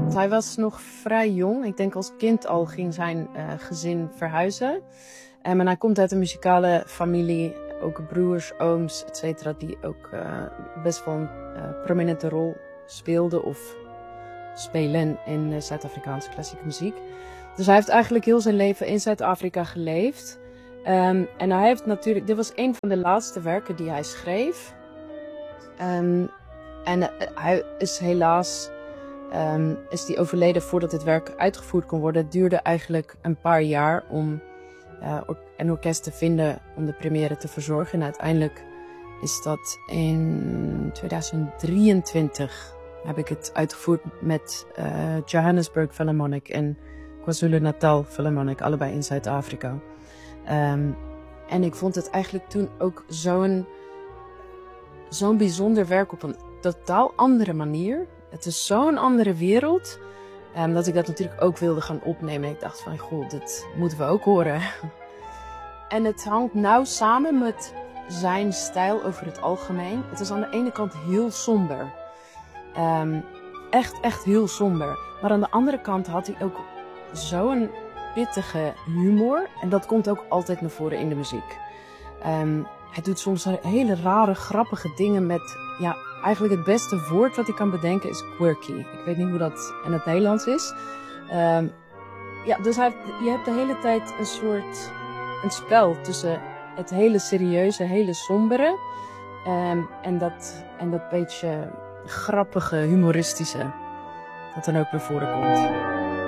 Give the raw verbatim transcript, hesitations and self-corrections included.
Want hij was nog vrij jong. Ik denk als kind al ging zijn uh, gezin verhuizen. Um, en hij komt uit een muzikale familie. Ook broers, ooms, et cetera. Die ook uh, best wel een uh, prominente rol speelden of spelen in uh, Zuid-Afrikaanse klassieke muziek. Dus hij heeft eigenlijk heel zijn leven in Zuid-Afrika geleefd. Um, en hij heeft natuurlijk, dit was een van de laatste werken die hij schreef. Um, en uh, hij is helaas um, is die overleden voordat dit werk uitgevoerd kon worden. Het duurde eigenlijk een paar jaar om uh, or- een orkest te vinden om de première te verzorgen. En uiteindelijk is dat in tweeduizend drieëntwintig heb ik het uitgevoerd met uh, Johannesburg Philharmonic en KwaZulu-Natal Philharmonic, allebei in Zuid-Afrika. Um, en ik vond het eigenlijk toen ook zo'n, zo'n bijzonder werk op een totaal andere manier. Het is zo'n andere wereld, um, dat ik dat natuurlijk ook wilde gaan opnemen. Ik dacht van, goh, dit moeten we ook horen. En het hangt nauw samen met zijn stijl over het algemeen. Het is aan de ene kant heel somber. Um, echt, echt heel somber. Maar aan de andere kant had hij ook zo'n pittige humor. En dat komt ook altijd naar voren in de muziek. Um, hij doet soms hele rare, grappige dingen met... Ja, eigenlijk het beste woord wat ik kan bedenken is quirky. Ik weet niet hoe dat in het Nederlands is. Um, ja, dus hij heeft, je hebt de hele tijd een soort... Een spel tussen het hele serieuze, hele sombere... Um, en, dat, en dat beetje grappige, humoristische... Dat dan ook naar voren komt.